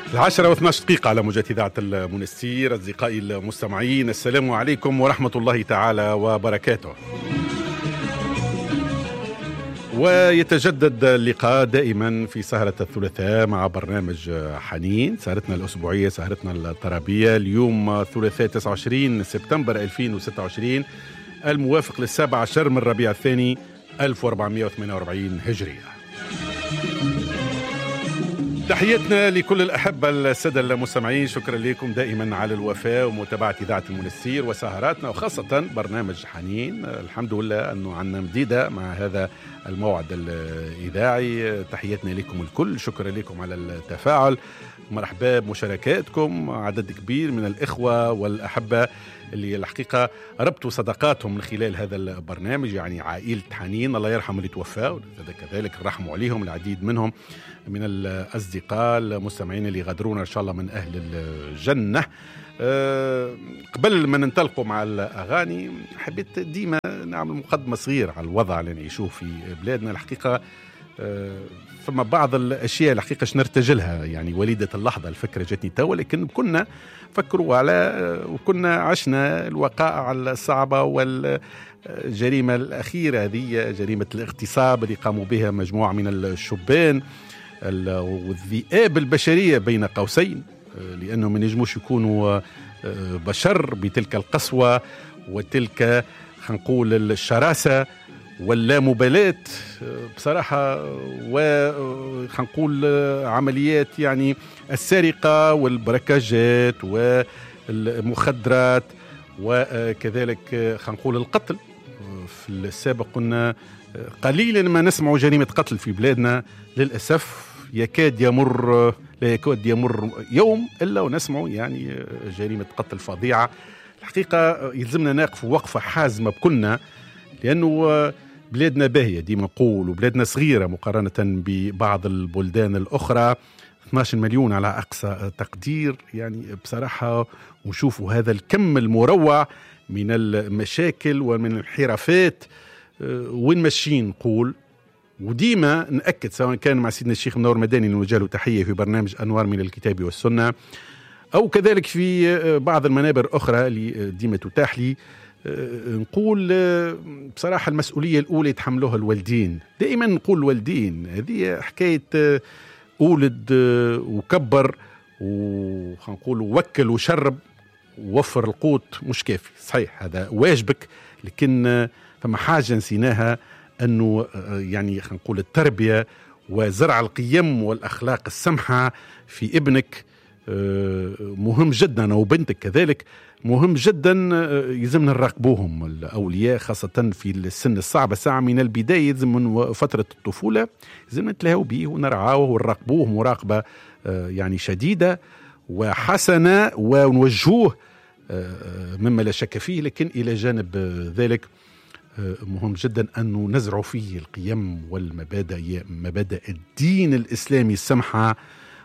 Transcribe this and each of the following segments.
10:12 على موجة إذاعة المنستير. أصدقائي المستمعين، السلام عليكم ورحمة الله تعالى وبركاته. ويتجدد اللقاء دائما في سهرة الثلاثاء مع برنامج حنين، سهرتنا الأسبوعية، سهرتنا الطرابية. اليوم ثلاثاء 29 سبتمبر 2026 الموافق ل17 من ربيع الثاني 1448 هجرية. تحياتنا لكل الأحبة السادة المستمعين، شكرا لكم دائما على الوفاء ومتابعة إذاعة المنستير وسهراتنا، وخاصة برنامج حنين. الحمد لله أنه عنا مديدة مع هذا الموعد الإذاعي. تحياتنا لكم الكل، شكرا لكم على التفاعل، مرحبا بمشاركاتكم. عدد كبير من الإخوة والأحبة اللي الحقيقة ربطوا صداقاتهم من خلال هذا البرنامج، يعني عائلة حنين، الله يرحم اللي توفى، كذلك الرحم عليهم العديد منهم من الأصدقاء المستمعين اللي غادرونا إن شاء الله من أهل الجنة. قبل ما ننطلقوا مع الأغاني، حبيت ديما نعمل مقدمة صغيرة على الوضع اللي نعيشوه في بلادنا. الحقيقة فما بعض الأشياء الحقيقة نرتجلها، يعني وليدة اللحظة الفكرة جاتني توا، لكن كنا فكروا على وكنا عشنا الوقائع الصعبة والجريمة الأخيرة هذه، جريمة الاغتصاب اللي قاموا بها مجموعة من الشبان والذئاب البشرية بين قوسين، لأنهم ما ينجموش يكونوا بشر بتلك القسوة وتلك خنقول الشراسة واللامبالاة بصراحة، وخنقول عمليات يعني السرقة والبركاجات والمخدرات، وكذلك خنقول القتل. في السابق كنا قليلا ما نسمع جريمة قتل في بلادنا، للأسف لا يكاد يمر يوم إلا ونسمع يعني جريمة قتل فظيعة. الحقيقة يلزمنا نقف وقفة حازمة بكلنا، لأنه بلادنا باهية ديما نقول، وبلادنا صغيرة مقارنة ببعض البلدان الأخرى، 12 مليون على أقصى تقدير يعني بصراحة. ونشوفوا هذا الكم المروع من المشاكل ومن الانحرافات وين ماشيين نقول. وديما نأكد سواء كان مع سيدنا الشيخ منور مداني نوجه له تحية في برنامج أنوار من الكتاب والسنة، أو كذلك في بعض المنابر أخرى اللي ديما تتاح لي، نقول بصراحة المسؤولية الأولى يتحملوها الوالدين. دائما نقول الوالدين، هذه حكاية أولد وكبر وخنقول وكل وشرب ووفر القوت مش كافي، صحيح هذا واجبك، لكن فما حاجة نسيناها، أنه يعني خنقول التربية وزرع القيم والأخلاق السمحة في ابنك مهم جدا، وبنتك كذلك مهم جدا. يلزمنا نراقبوهم الأولياء، خاصة في السن الصعبة، ساعة من البداية من فترة الطفولة يلزمنا نتلاهوا به ونرعاوه ونراقبوه مراقبة يعني شديدة وحسنة، ونوجهوه مما لا شك فيه. لكن إلى جانب ذلك مهم جدا أن نزرع فيه القيم والمبادئ، مبادئ الدين الإسلامي السمحة،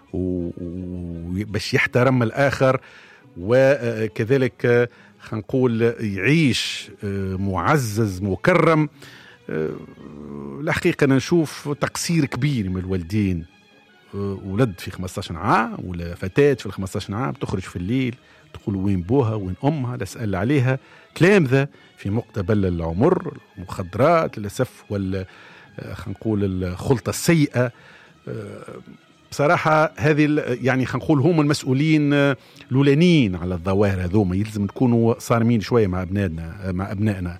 وباش يحترم الآخر، وكذلك خنقول يعيش معزز مكرم. الحقيقة نشوف تقصير كبير من الوالدين. ولد في 15 عام ولا فتاة في 15 عام تخرج في الليل تقول وين بوها وين أمها، لا سأل عليها، كلام ذا في مقتبل العمر، المخدرات للأسف خنقول الخلطة السيئة. بصراحة هذه يعني خنقول هم المسؤولين الأولانيين على الظواهر هذوما، يلزم نكونوا صارمين شوية مع أبنائنا.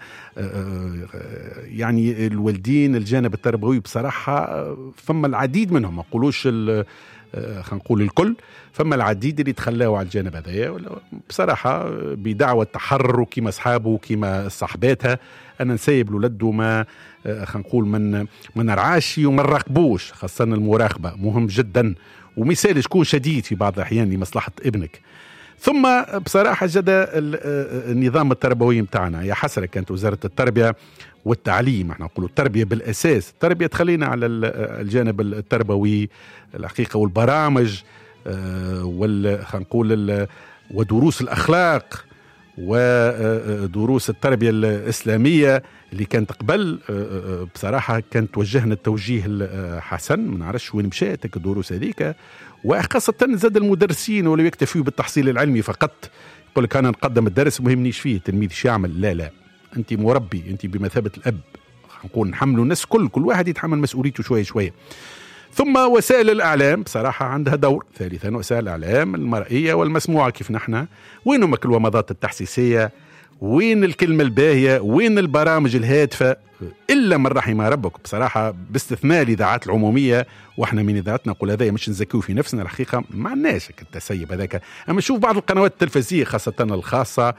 يعني الوالدين الجانب التربوي بصراحة فما العديد منهم، ما نقولوش خنقول الكل، فما العديد اللي تخلاوا على الجانب هذايا بصراحة بدعوة تحرر كيما أصحابه وكيما صاحباتها. أنا نسيب الولد وما خنقول من نرعاش وما نراقبوش، خاصة المراقبة مهم جدا، ومثال شكون شديد في بعض الأحيان لمصلحة ابنك. ثم بصراحة جدا النظام التربوي متاعنا، يا حسرة كانت وزارة التربية والتعليم، احنا نقولوا التربية بالأساس، التربية تخلينا على الجانب التربوي الحقيقة، والبرامج خنقول ودروس الأخلاق ودروس التربية الإسلامية اللي كانت قبل بصراحة كانت توجهنا التوجيه الحسن. ما نعرفش وين مشات الدروس هذيك، وخاصة زاد المدرسين ولا يكتفوا بالتحصيل العلمي فقط، يقول لك أنا نقدم الدرس مهمنيش فيه التلميذ شو يعمل. لا لا، أنت مربي، أنت بمثابة الأب. نقول نحملوا الناس كل واحد يتحمل مسؤوليته شوية شوية. ثم وسائل الإعلام بصراحة عندها دور. ثالثا وسائل الإعلام المرئية والمسموعة كيف نحن، وين الومضات التحسيسية، وين الكلمة الباهية، وين البرامج الهادفة، إلا من رحم ربك بصراحة، باستثناء الإذاعات العمومية. وإحنا من إذاعتنا نقول هذا مش نزكيو في نفسنا، الحقيقة ما عندناش التسيب هذاك. أما شوف بعض القنوات التلفزيونية خاصة الخاصة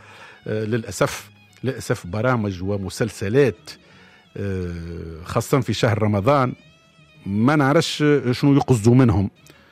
للأسف برامج ومسلسلات خاصة في شهر رمضان ما نعرفش شنو يقصدوا منهم،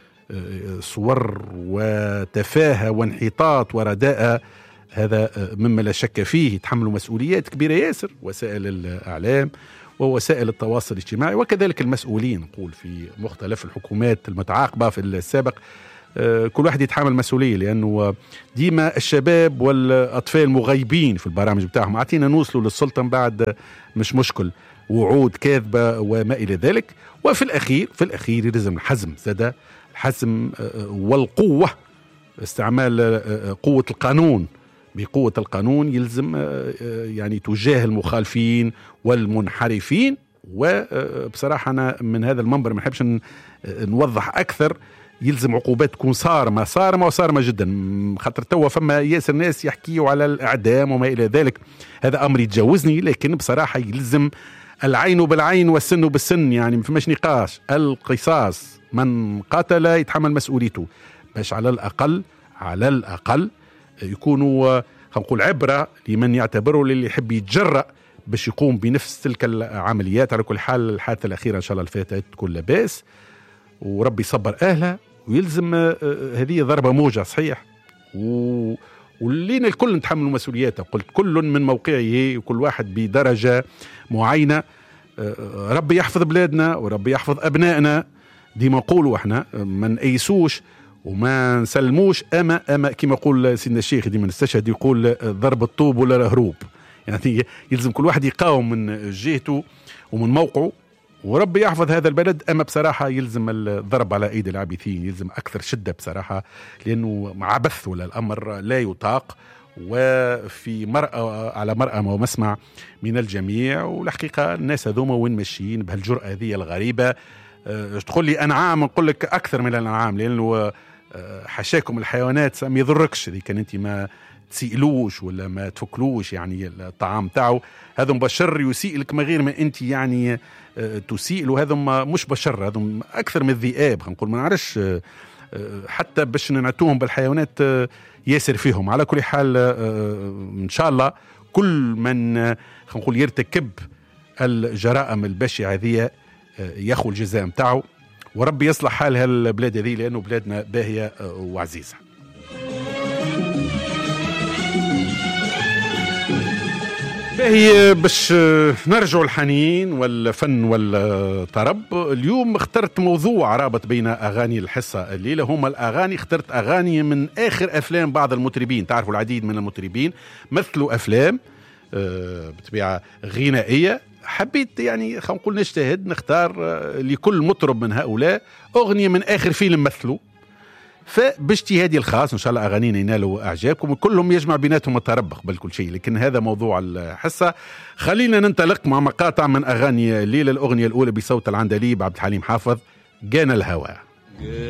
صور وتفاهة وانحطاط ورداء. هذا مما لا شك فيه. يتحملوا مسؤوليات كبيرة ياسر وسائل الإعلام ووسائل التواصل الاجتماعي، وكذلك المسؤولين نقول في مختلف الحكومات المتعاقبة في السابق. كل واحد يتحمل مسؤولية، لأنه ديما الشباب والأطفال مغيبين في البرامج بتاعهم. عطينا نوصلوا للسلطة بعد مش مشكل، وعود كاذبة وما إلى ذلك. وفي الأخير يلزم الحزم، زاد الحزم والقوة، استعمال قوة القانون. بقوة القانون يلزم يعني تجاه المخالفين والمنحرفين. وبصراحة أنا من هذا المنبر ما نحبش نوضح أكثر. يلزم عقوبات تكون صارمة جدا، خاطر توا فما ياسر ناس يحكيوا على الإعدام وما إلى ذلك. هذا أمر يتجاوزني، لكن بصراحة يلزم العين بالعين والسن بالسن، يعني ما فماش نقاش. القصاص، من قتل يتحمل مسؤوليته، باش على الأقل يكونوا نقول عبرة لمن يعتبره، للي يحب يتجرأ باش يقوم بنفس تلك العمليات. على كل حال الحادثة الأخيرة إن شاء الله الفاتت تكون لاباس، وربي يصبر أهلها. ويلزم هذه ضربة موجة صحيح، ولينا الكل نتحمل مسؤولياته. قلت كل من موقعه، وكل واحد بدرجة معينة. ربي يحفظ بلادنا وربي يحفظ أبنائنا. ديما نقولوا احنا ما نأيسوش وما نسلموش. أما كما يقول سيدنا الشيخ ديما نستشهد، يقول ضرب الطوب ولا هروب. يعني يلزم كل واحد يقاوم من جهته ومن موقعه، وربي يحفظ هذا البلد. أما بصراحة يلزم الضرب على أيدي العابثين، يلزم أكثر شدة بصراحة، لأنه عبث ولا الأمر لا يطاق. وفي مرأة على مرأة ومسمع من الجميع. والحقيقة الناس هذوما وين ماشيين بهالجرأة هذه الغريبة؟ تقول لي أنعام، نقول لك أكثر من الأنعام، لأنه حشاكم الحيوانات ما يضركش إذا كان أنت ما تسئلوش ولا ما تفكلوش يعني الطعام تاعو. هذا بشر يسيء لك ما غير ما أنت يعني تسيء له. هذا مش بشر، هذا أكثر من الذئاب. نقول ما نعرفش حتى باش نعتوهم بالحيوانات ياسر فيهم. على كل حال إن شاء الله كل من نقول يرتكب الجرائم البشعة هذه ياخذ الجزاء متاعه، وربي يصلح حال هالبلاد هذه، لأنه بلادنا باهية وعزيزة. باهي باش نرجع الحنين والفن والطرب. اليوم اخترت موضوع رابط بين أغاني الحصة الليلة. هما الأغاني، اخترت أغاني من آخر أفلام بعض المطربين. تعرفوا العديد من المطربين مثلوا أفلام بطبيعة غنائية. حبيت يعني خلينا نقول نجتهد نختار لكل مطرب من هؤلاء أغنية من آخر فيلم مثلوا. فباجتهادي الخاص إن شاء الله أغانينا ينالوا إعجابكم، وكلهم يجمع بيناتهم الترب قبل كل شيء. لكن هذا موضوع الحصة. خلينا ننطلق مع مقاطع من أغاني الليلة. الأغنية الأولى بصوت العندليب عبد الحليم حافظ، جانا الهوى.